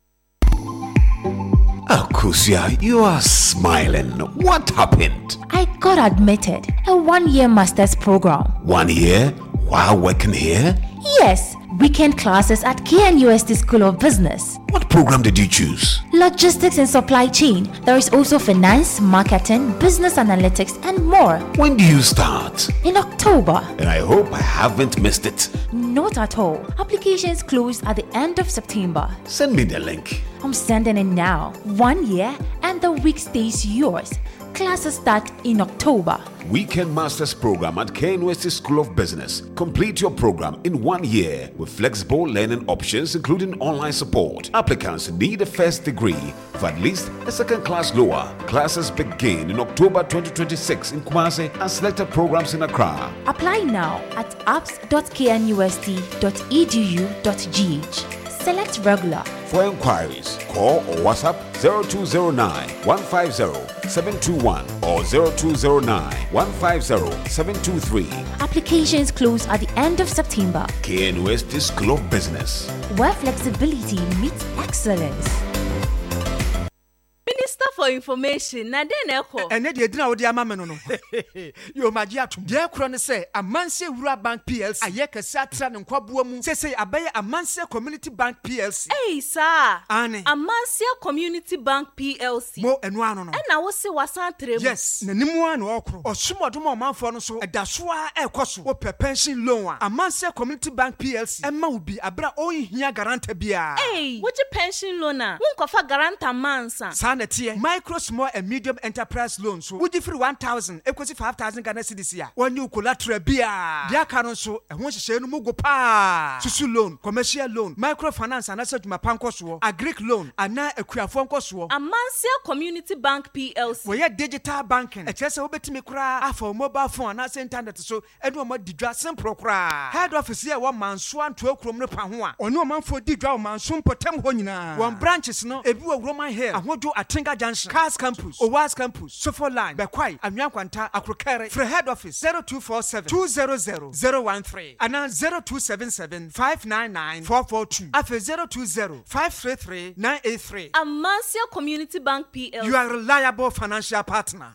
Akusia, you are smiling. What happened?
I got admitted. A 1-year master's program.
1 year? While working here?
Yes. Weekend classes at KNUST School of Business.
What program did you choose?
Logistics and supply chain. There is also finance, marketing, business analytics, and more.
When do you start?
In October.
And I hope I haven't missed it.
Not at all. Applications close at the end of September.
Send me the link.
I'm sending it now. 1 year and the week stays yours. Classes start in October.
Weekend Masters Program at KNUST School of Business. Complete your program in 1 year with flexible learning options including online support. Applicants need a first degree for at least a second class lower. Classes begin in October 2026 in Kumasi and selected programs in Accra.
Apply now at apps.knust.edu.gh. Select regular.
For inquiries, call or WhatsApp 0209 150 721 or 0209 150 723.
Applications close at the end of September.
KNUST School of Business,
where flexibility meets excellence.
Minister for Information, na den eko.
Ene de edina wo de ama me no. Yo magi atum. De ekro ne se Amanse Wura Bank PLC. Ayekese atra ne nkwaboa mu. Sese abaye Amanse Community Bank PLC.
Hey sir.
Ane.
Amanse Community Bank PLC.
Mo enu ano no.
Na wo se wasan tremu.
Yes, nanimu an okro. Osumodom omanfo no so edasoa ekoso. Wo pension loan a. Amanse Community Bank PLC. Emma wo bi abra ohia garanta bia.
Hey, wo pension loan a. Wo nkofa garanta mansa.
Micro, small and medium enterprise loans. So would you free 1,000 equals 5,000 Ghana cedis here. When you collateral beer, their current so and once you say no go pa. Susu loan, commercial loan, microfinance and asset my pancos, a Greek loan, and now a queer phone cost.
Amanse Community Bank PLC.
We had digital banking. A chess over to me cry for mobile phone and internet so and no more didra simple cry. Head office here 1 man swan 12 krom panwa. Or no man for didra man soon potem honina. 1 branches no a blue Roman hair. I want you a Tinga Junction, Cars Campus, Owas Campus, Sofo Line, Bekwai, Amyankwanta, Akrokere, for head office 0247 200 013 and now 0277 599 442 after 020 533 983.
Amanse Community Bank PLC.
You are a reliable financial partner.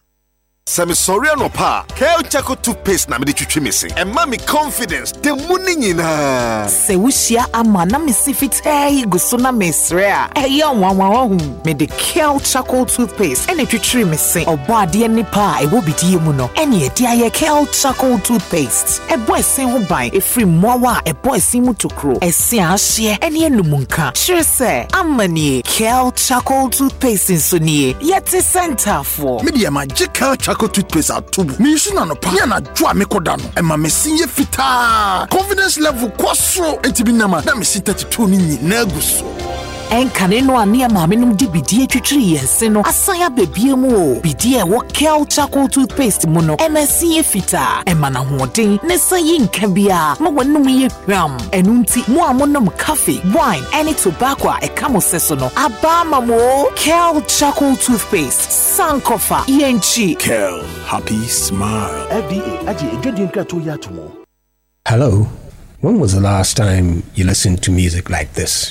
Semi no pa Kel Chaco toothpaste na me de twitwi me se and me confidence the money nyina
se wushia ama na me sifit guso na mesre a wanwa hu me de Kel Chaco toothpaste and twitwi me se obo ade ni pa e wo bidie mu no ene e dia ye Kel Chaco toothpaste e boy sen ho ban e free mowa e boy sen mu tokro e se ahye ene enumunka sure se amani Kel Chaco toothpaste so nie yet center for
media magical toothpaste at tubu. Me use na no pa. Na dwa me koda no. E ma me sinye fita. Confidence level kwaso entibi nama. Na me sin 32 ni nyina guso.
Enkane no ane ma me num di bidie twitwiri yense no. Asan ya bebie mu o. Bidie wo Kel Chaco toothpaste mu no. E ma sinye fita. E ma na hoden. Ne sayi nka bia. Ma wanum ye hwam. Enu nti mo amonom coffee, wine, any tobacco e kamo seso no. Aba ma mo Kel Chaco toothpaste. Sankofa yenchi.
Kel, happy smile.
FDA aji egedin krato ya tumo.
Hello. When was the last time you listened to music like this?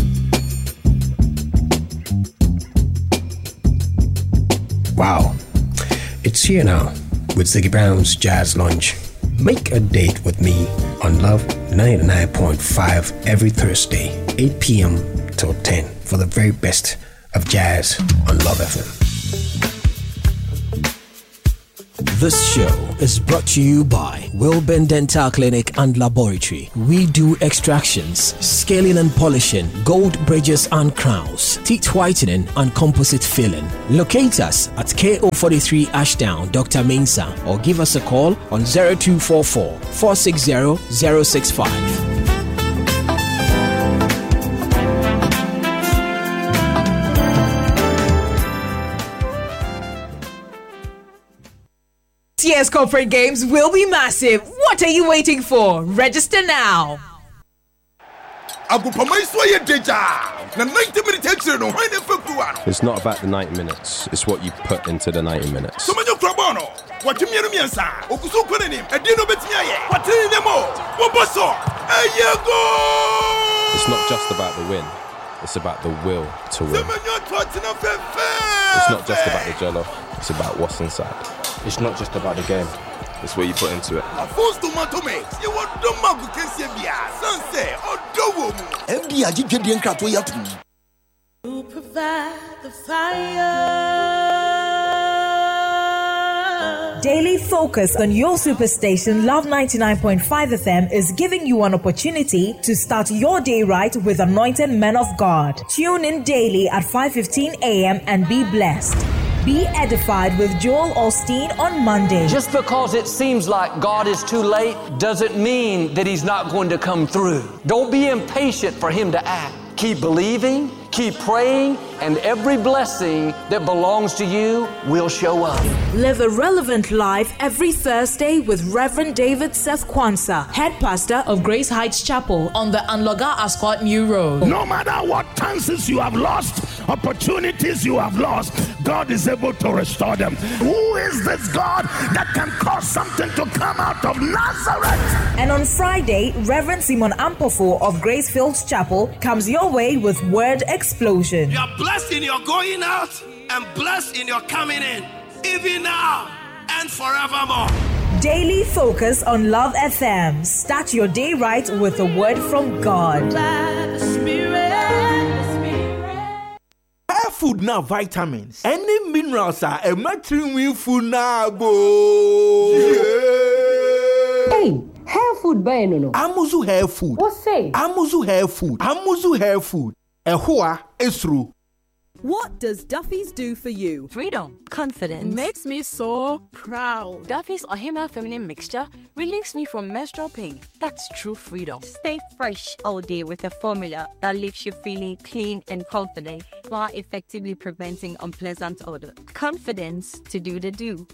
Wow. It's here now with Ziggy Brown's Jazz Lunch. Make a date with me on Love 99.5 every Thursday, 8 p.m. till 10 for the very best of Jazz on Love FM. This show is brought to you by Wilburn Dental Clinic and Laboratory. We do extractions, scaling and polishing, gold bridges and crowns, teeth whitening and composite filling. Locate us at KO43 Ashdown, Dr. Mensah, or give us a call on 0244 460 065.
TS Corporate Games will be massive. What are you waiting for? Register now.
It's not about the 90 minutes, it's what you put into the 90 minutes. It's not just about the win, it's about the will to win. It's not just about the jollof, it's about what's inside. It's not just about the game, it's what you put into it.
You provide the fire.
Daily focus on your superstation Love 99.5 FM is giving you an opportunity to start your day right with anointed men of God. Tune in daily at 5:15 a.m. and be blessed. Be edified with Joel Osteen on Monday.
Just because it seems like God is too late doesn't mean that He's not going to come through. Don't be impatient for Him to act. Keep believing, keep praying, and every blessing that belongs to you will show up.
Live a relevant life every Thursday with Reverend David Seth Kwanzaa, head pastor of Grace Heights Chapel on the Anloga Ascot New Road.
No matter what chances you have lost, opportunities you have lost, God is able to restore them. Who is this God that can cause something to come out of Nazareth?
And on Friday, Reverend Simon Ampofo of Grace Fields Chapel comes your way with Word Explosion.
You are blessed in your going out and blessed in your coming in, even now and forevermore.
Daily focus on Love FM. Start your day right with a word from God.
Hair food now vitamins. Any minerals are a matching food now go.
Hey, hair food by no.
Amuzu hair food.
What say?
Amuzu hair food. Amuzu hair food. Ehua esru.
What does Duffy's do for you?
Freedom. Confidence.
Makes me so proud.
Duffy's Ohima Feminine Mixture relieves me from menstrual pain. That's true freedom.
Stay fresh all day with a formula that leaves you feeling clean and confident while effectively preventing unpleasant odor. Confidence to do the do.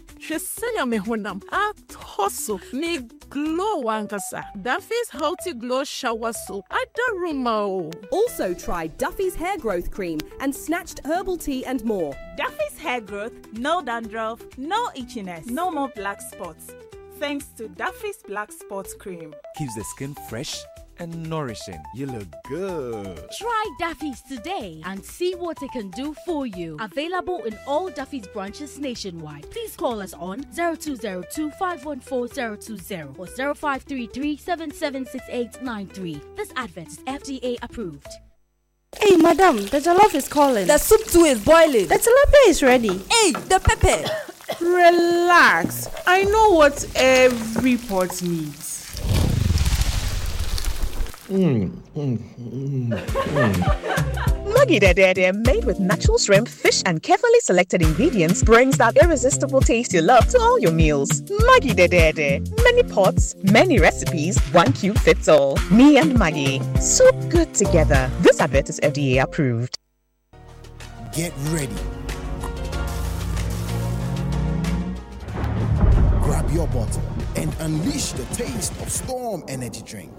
Me glow wankasa. Duffy's Healthy Glow Shower Soap. Also try Duffy's Hair Growth Cream and Snatched Herbal Tea and more.
Duffy's Hair Growth, no dandruff, no itchiness, no more black spots. Thanks to Duffy's Black Spots Cream.
Keeps the skin fresh and nourishing. You look good.
Try Duffy's today and see what it can do for you. Available in all Duffy's branches nationwide. Please call us on 0202-514-020 or 0533-776893. This advert is FDA approved.
Hey, madam, the jollof is calling.
The soup too is boiling.
The tilapia is ready.
Hey, the pepper.
Relax. I know what every pot needs.
Maggi Dede, made with natural shrimp, fish, and carefully selected ingredients, brings that irresistible taste you love to all your meals. Maggi Dede, many pots, many recipes, one cube fits all. Me and Maggi, so good together. This advert is FDA approved.
Get ready. Grab your bottle and unleash the taste of Storm Energy Drink.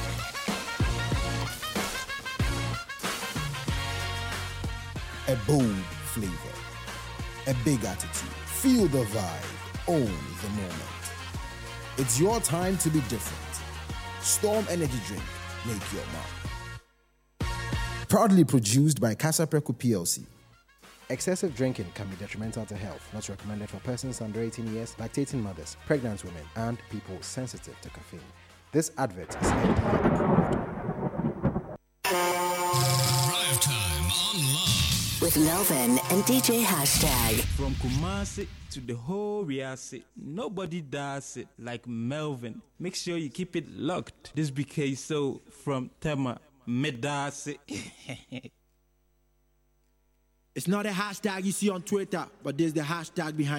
A bold flavor, a big attitude. Feel the vibe, own the moment. It's your time to be different. Storm Energy Drink, make your mark. Proudly produced by Casa Preco PLC.
Excessive drinking can be detrimental to health. Not recommended for persons under 18 years, lactating mothers, pregnant women, and people sensitive to caffeine. This advert is FDA approved.
Drive time on Love.
With
with Melvin and DJ Hashtag.
From Kumasi to the whole Riasi, nobody does it like Melvin. Make sure you keep it locked. This BK So from Tema Medasi.
It's not a hashtag you see on Twitter, but there's the hashtag behind